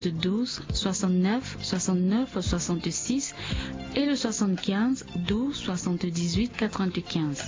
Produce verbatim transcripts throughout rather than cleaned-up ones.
douze, soixante-neuf, soixante-neuf, soixante-six et le soixante-quinze, douze, soixante-dix-huit, quatre-vingt-quinze.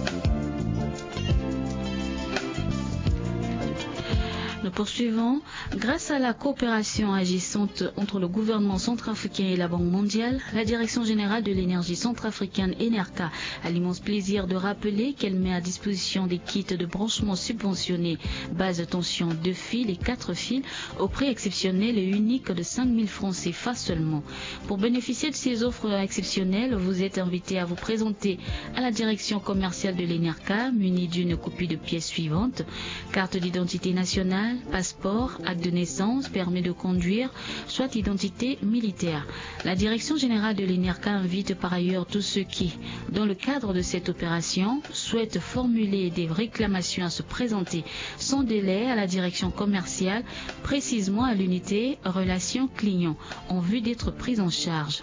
Nous poursuivons. Grâce à la coopération agissante entre le gouvernement centrafricain et la Banque mondiale, la Direction générale de l'énergie centrafricaine ENERCA a l'immense plaisir de rappeler qu'elle met à disposition des kits de branchement subventionnés base tension deux fils et quatre fils au prix exceptionnel et unique de cinq mille francs C F A seulement. Pour bénéficier de ces offres exceptionnelles, vous êtes invité à vous présenter à la direction commerciale de l'ENERCA munie d'une copie de pièces suivantes: carte d'identité nationale, passeport, acte de naissance, permis de conduire, soit identité militaire. La Direction générale de l'ENERCA invite par ailleurs tous ceux qui, dans le cadre de cette opération, souhaitent formuler des réclamations à se présenter sans délai à la direction commerciale, précisément à l'unité Relations clients, en vue d'être pris en charge.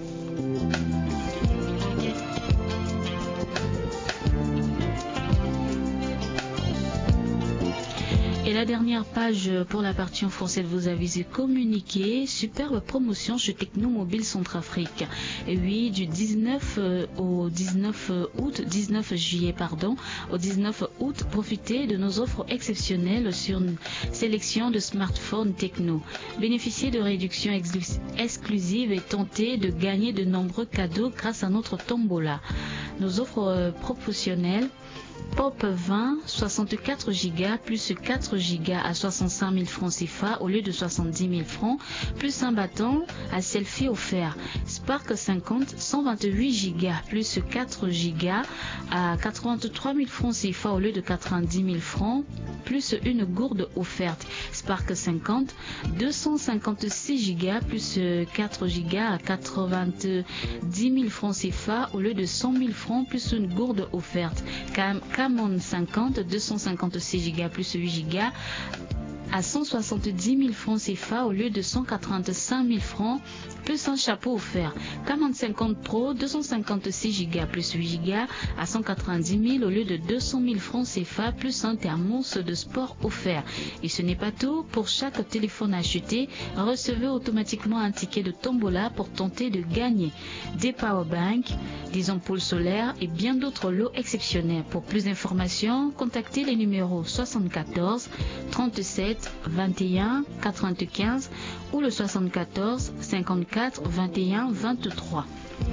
Et la dernière page pour la partie en français de vos avis et communiqués, superbe promotion chez Technomobile Centrafrique. Et oui, du dix-neuf au dix-neuf août, dix-neuf juillet, pardon, au dix-neuf août, profitez de nos offres exceptionnelles sur une sélection de smartphones techno. Bénéficiez de réductions exclusives et tentez de gagner de nombreux cadeaux grâce à notre tombola. Nos offres promotionnelles: Pop vingt, soixante-quatre gigas plus quatre gigas à soixante-cinq mille francs C F A au lieu de soixante-dix mille francs, plus un bâton à selfie offert. Spark cinquante, cent vingt-huit gigas plus quatre gigas à quatre-vingt-trois mille francs C F A au lieu de quatre-vingt-dix mille francs, plus une gourde offerte. Spark cinquante, deux cent cinquante-six gigas plus quatre gigas à quatre-vingt-dix mille francs C F A au lieu de cent mille francs, plus une gourde offerte. Cam Camon cinquante, deux cent cinquante-six gigas plus huit gigas à cent soixante-dix mille francs C F A au lieu de cent quatre-vingt-cinq mille francs, plus un chapeau offert. Camon cinquante Pro, deux cent cinquante-six gigas plus huit gigas à cent quatre-vingt-dix mille au lieu de deux cent mille francs C F A, plus un thermos de sport offert. Et ce n'est pas tout, pour chaque téléphone acheté, recevez automatiquement un ticket de tombola pour tenter de gagner des powerbanks, des ampoules solaires et bien d'autres lots exceptionnels. Pour plus d'informations, contactez les numéros soixante-quatorze, trente-sept, vingt et un, quatre-vingt-quinze ou le soixante-quatorze, cinquante-quatre, vingt et un, vingt-trois.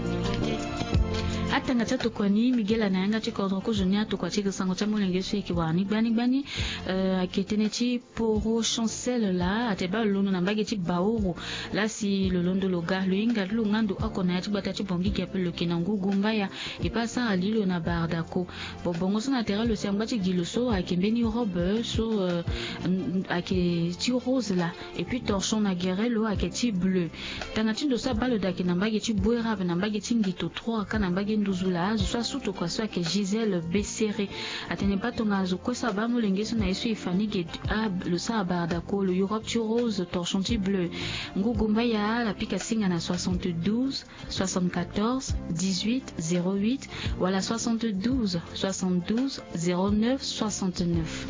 Atanga cha tokwani Miguel ananga chikodro ko jonia to kwachi sango cha mulenge shi kiwani bani bani aketene chi poro chancel la ateba lono na mbage chi baoro la si le londo loga luinga lungando akona chi bata chi bongi ki appelle le kinangu gumbaya et passa à l'île na bardako bobongo sona terre le samba chi giloso akembeni robe so ake chi rose la et puis torchon na guerrelo aketi bleu tanga chi ndo sa balo daki na mbage chi boera na mbage chi ngito trois kana mbage nduzula soit suto kwa soit que Gisèle Besseré atene patonga zo ko sa ba mulenge so na yesu ifani ke le sa bardako le Europe tu rose torchon chi bleu ngugumba ya la pika singa na soixante-douze, soixante-quatorze, dix-huit, zéro huit wala soixante-douze, soixante-douze, zéro neuf, soixante-neuf.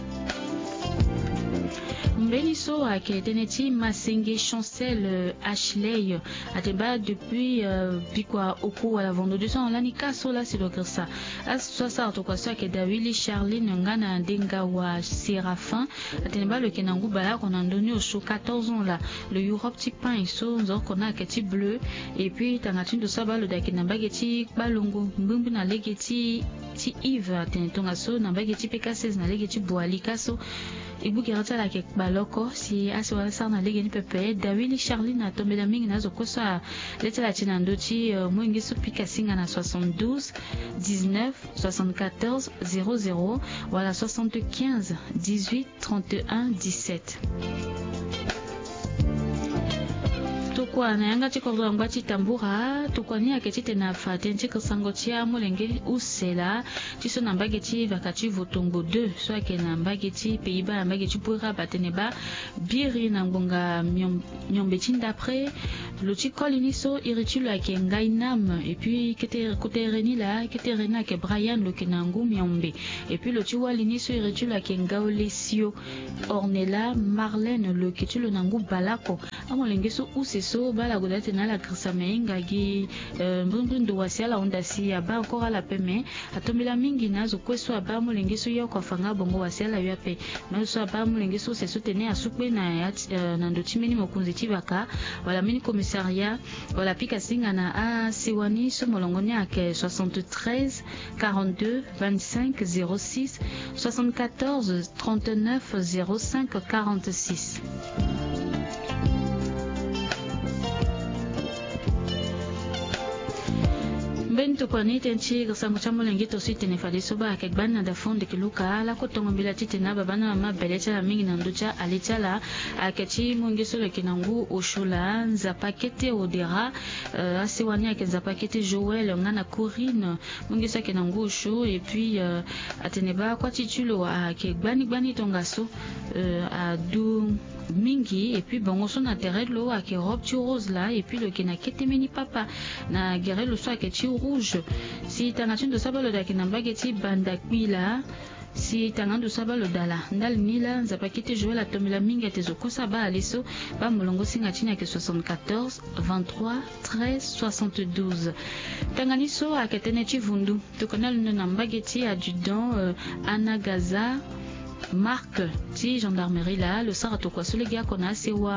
Mbeniso a keteneti Masenge Chancel Ashley ateba depuis bikwa oku à la vendredi so lani kaso la silokrsa as soixante to kwa so ke Dawili Charline ngana ndenga wa Séraphin ateneba le kenangu bala kona ndoni au quatorze ans là le Europe ti pain so nzo kona keti bleu et puis tangati ndo saba le dakina bageti balongo mbumbu na legeti ti Yves atentonga so na bageti P K seize na legeti boali kaso ibuki rata la kek baloko si aswala sana lege ni pepe Dawili Charline atombela mingi nazo kosa leta la china ndoti mwingi so pika singa na soixante-douze, dix-neuf, soixante-quatorze, zéro zéro wala soixante-quinze, dix-huit, trente et un, dix-sept. tukwa na yanga chikordo ngwachi tambura tukwa ni aketi tena fatenchi kasango chia molenge usela chiso na mbageti vakati votongo deux so ake na mbageti peiba mbageti pura bateneba biri na ngonga nyombechi d'après le chikoliniso iritulo ake ngainam et puis kete kotereni la keterena ke Brian le kenangu myombe et puis le chiwaliniso iritulo ake ngaolesio Ornella Marlène le ketulo nangu balako amolenge so useso bala godate na la krisamenga gi mbundu wasiala ondasi aba encore la peme atombela mingi nazo kweso aba molenge so yo kwa fanga bongo wasiala yape maso aba molenge so seso tene asukwe na na ndochimeni mokunzi chibaka wala mini commissariat wala pika singa na a siwani so molongoni ake soixante-treize quarante-deux vingt-cinq zéro six soixante-quatorze trente-neuf zéro cinq quarante-six. Bento kwa ni tenchi kasango chambo lengi to site ne fade soba ke bana da fonde ke luka la ko tongo bila tite na bana ma belecha la mingi na nducha alichala akechi mungiso le kinangu oshula nza pakete odera uh, asiwani ake nza pakete Joël ngana Corinne mungiso kinangu osho et puis uh, ateneba kwa titulo ake gbani gbani tongaso uh, a du mingi et puis bongo son intérêt lo ake robe tu rose là et puis le kina kete meni papa na gere lo so ake ti rouge si tangachun de sabalo da kinambageti banda kwila si tangando sabalo dala ndal nila nzapakete Joël la tomela minga tezo kosaba aliso ba molongo singa china ke soixante-quatorze vingt-trois treize soixante-douze tanganiso aketene chi vundu to konal no nambageti adjudant euh, Anagaza Marc ti gendarmerie là le sarato kwa solega kona sewa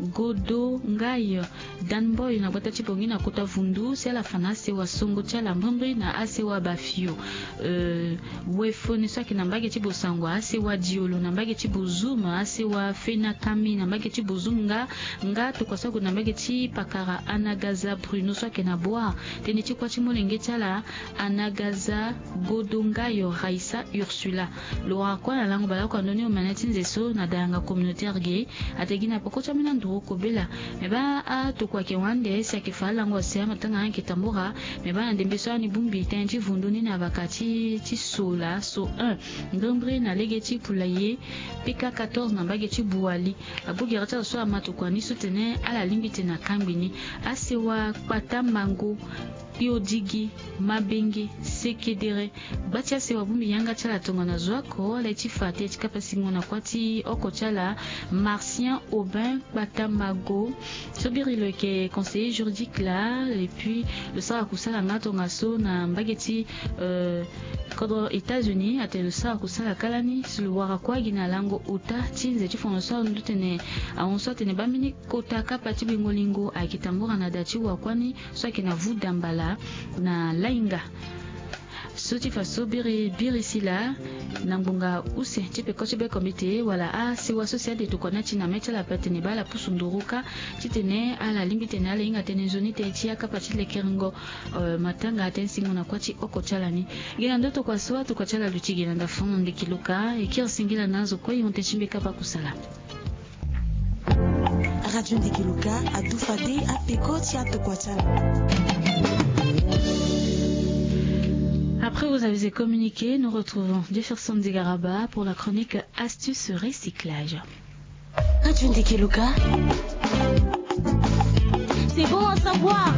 godo ngai danboy na bota chipongi na kota vundu c'est la fana sewa songo cha la mbombe na asewa bafio euh wefone so kina mbage ti bosangwa asewa diolo na mbage ti bozuma asewa fena kami na mbage ti bozunga nga to kwa so na mbage ti pakara Anagaza Bruno so kina boa teni ti kwa ti molenge chala Anagaza godo ngai Raisa Ursula lo akwa la bala kwa ndoni o manati nzeso na danga communautaire gay ategina poko chamina nduru kobela meba a to kwa ke wande sia ke fala ngo sia matanga nke tambura meba ndembeso ni bumbi tenji vunduni na bakati ti sola so un ndombre na legeti pulaye pika quatorze na bageti buali abugi rata so amatu kwa ni sutene ala limbite na kambini asewa pata mango Biodigi, Mabengi, Sekedere, Batia sewa bumbi yanga chala tonga na zwako, la iti fate iti kapasingo na kwati oko chala, Martien Aubin, Batamago, sobiri le ke conseiller juridique là, et puis le sara kusala nga tonga so na mbageti, euh, kodro États-Unis, ate le sara kusala kalani, silwara kwa gina lango uta, tinze chifono sa ndutene, a onso tene bamini kota kapati bingolingo, a kitambura na dati wakwani, so kina vudambala, na lainga soti faso biri biri sila nangunga use tipe koche be komite wala a siwa social de tukona china mecha la patene bala pusunduruka titene ala limbite na lainga tene zoni te tia kapati le keringo uh, matanga atensingo na kwati oko chalani gina ndoto kwa swa to kwa chala luchigi na ndafono ndikiluka ikir singila nazo kwa yonte chimbe kapa kusala Radio Ndikiluka a Doufadé a Pekoti a Tokwachala. Après vous avez communiqué, nous retrouvons Jefferson Digaraba pour la chronique Astuces Recyclage. Radio Ndikiluka, c'est bon à savoir.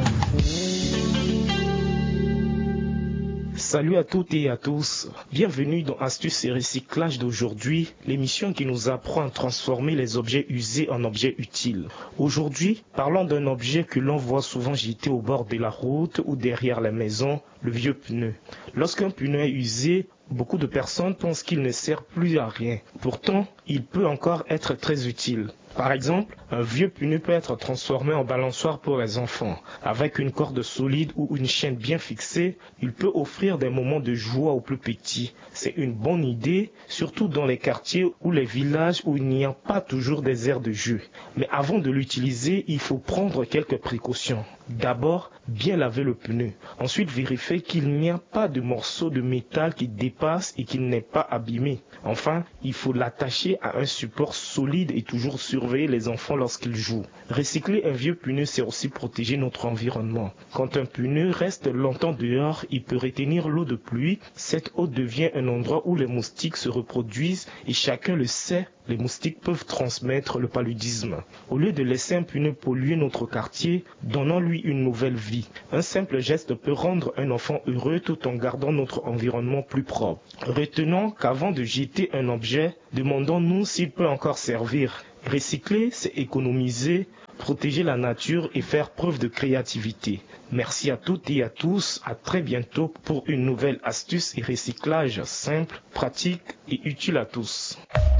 Salut à toutes et à tous, bienvenue dans Astuces et Recyclage d'aujourd'hui, l'émission qui nous apprend à transformer les objets usés en objets utiles. Aujourd'hui, parlons d'un objet que l'on voit souvent jeté au bord de la route ou derrière la maison, le vieux pneu. Lorsqu'un pneu est usé, beaucoup de personnes pensent qu'il ne sert plus à rien. Pourtant, il peut encore être très utile. Par exemple, un vieux pneu peut être transformé en balançoire pour les enfants. Avec une corde solide ou une chaîne bien fixée, il peut offrir des moments de joie aux plus petits. C'est une bonne idée, surtout dans les quartiers ou les villages où il n'y a pas toujours des aires de jeu. Mais avant de l'utiliser, il faut prendre quelques précautions. D'abord, bien laver le pneu. Ensuite, vérifier qu'il n'y a pas de morceau de métal qui dépasse et qu'il n'est pas abîmé. Enfin, il faut l'attacher à un support solide et toujours surveiller les enfants lorsqu'ils jouent. Recycler un vieux pneu, c'est aussi protéger notre environnement. Quand un pneu reste longtemps dehors, il peut retenir l'eau de pluie. Cette eau devient un endroit où les moustiques se reproduisent et chacun le sait, les moustiques peuvent transmettre le paludisme. Au lieu de laisser un pneu polluer notre quartier, donnons-lui une nouvelle vie. Un simple geste peut rendre un enfant heureux tout en gardant notre environnement plus propre. Retenons qu'avant de jeter un objet, demandons-nous s'il peut encore servir. Recycler, c'est économiser, protéger la nature et faire preuve de créativité. Merci à toutes et à tous. À très bientôt pour une nouvelle astuce et recyclage simple, pratique et utile à tous.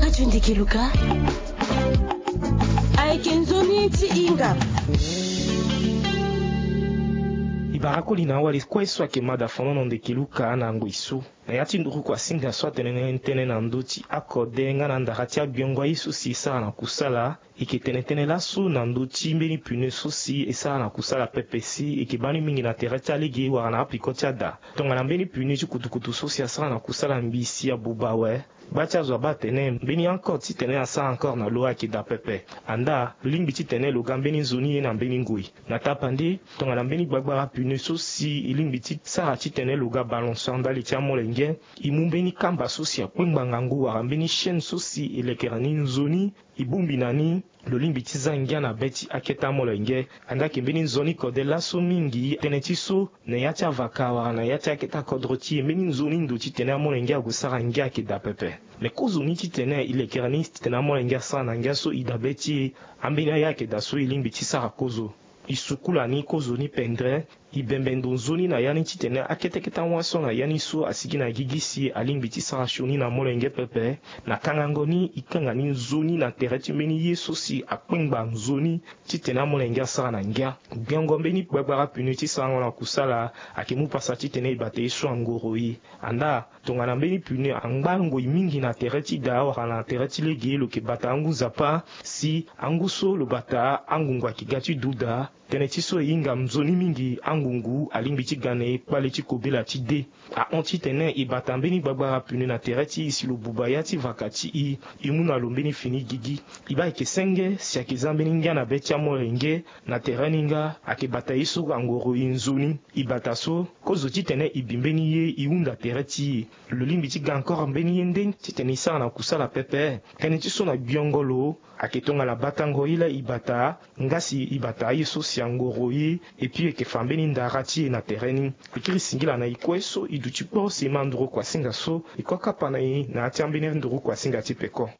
Ibarakoli na wali kwa iswa ke mada fonono ndekiluka na ngwisu na yati nduru kwa singa swa tenene ntene na ndoti akode nga na ndakati abyongwa isu si sa na kusala ikitene tene la su na ndoti mbeni pune susi esa na kusala pepesi ikibani mingi na tereta ligi wa na apikotia da tonga na mbeni pune chikutukutu susi asa na kusala mbisi ya bubawe bacha zwa batene mbeni encore ti tene asa encore na loa ki da pepe anda limbi ti tene lo gambeni zoni na mbeni ngui na tapandi tonga na mbeni gbagbara pune susi ilimbi ti sa ti tene lo ga balance ndali ti amolenge imumbeni kamba susi akwengba ngangu wa mbeni chaîne susi elekerani nzoni ibumbi nani lolimbi ti zangia na beti aketa molenge anda kembeni nzoni kode laso mingi tene ti so na ya ti avaka wara na ya ti aketa kodro ti mbeni nzoni ndo ti tene amolenge agusara ngia ayeke da pepe me kozoni ti tene ilekerani ti tene amolenge asara na ngia so ida be ti ambeni aya ayeke da so ilimbi ti sara kozo isukula ni kozoni pendre ibembendo nzoni na yani ti tene aketeketa waso na yani so asigi na gigisi alimbi ti sara shoni na molenge pepe na kangango ni ikanga ni nzoni na tere ti mbeni ye so si akpengba nzoni ti tene amolenge asara na ngia biongo mbeni gbagbara punu ti sara ngo na kusala ayeke mu pasa ti tene e bata ye so angoro ye anda tongana mbeni punu angba ngoi mingi na tere ti da wara na tere ti lege lo yeke bata angu nzapa si angu so lo bata angungu ayeke ga ti duda tene ti so e hinga nzoni mingi angungu alimbi ti ga na ye kpale ti kobela ti de ahon ti tene e bata mbeni gbagbara punu na tere ti e si lo buba ya ti vaka ti i e mu na lo mbeni fini gigi e ba yeke senge si ayeke za mbeni ngia na be ti amolenge na tere ni nga ayeke bata ye so angoro e nzoni e bata so kozo ti tene e bi mbeni ye e hunda tere ti e lo limbi ti ga encore mbeni ye ndeni ti tene e sara na kusala pepe tene ti so na gbiongo lo ayeke tongana batango ye la e bata nga si e bata ye so si angoro ye e puis yeke fa mbeni ndara ti e na tere ni e kiri singila na e kue so e duti kporo si e ma nduru kuasinga so e kue kapa na ye na ya ti ambeni nduru kuasinga ti peko.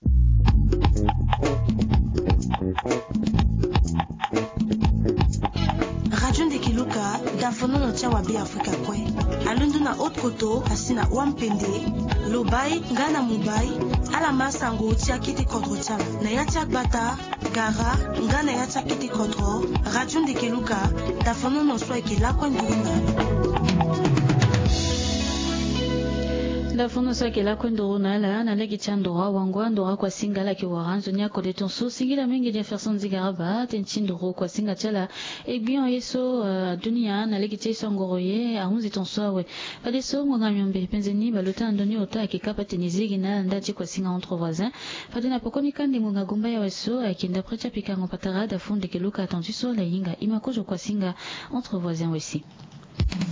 Radio Ndekiluka dafonono tia wabi Afrika kwe alundu na otkoto asina wampende lobai ngana mubai ala masango tia kiti kodro tiala na ya tia gbata gara ngana ya tia kiti kodro Radio Ndekiluka dafonono so eke lakwa nduna Dafono sa ke la kwendo na la na legi chandora wangwa ndora kwa singa la ke waranzo nya ko de ton so singila mingi Jefferson Zigaraba tenchindoro kwa singa chala e bien yeso uh, dunia na legi tesa ngoroye a unzi ton so we ade so ngwa myombe penzeni balota andoni ota ke kapate nizigi na ndati kwa singa entre voisins fadena pokoni kandi ngunga gumba ya weso akinda precha pikango patara da fonde ke luka attendu so la yinga imako kwa singa entre voisins aussi.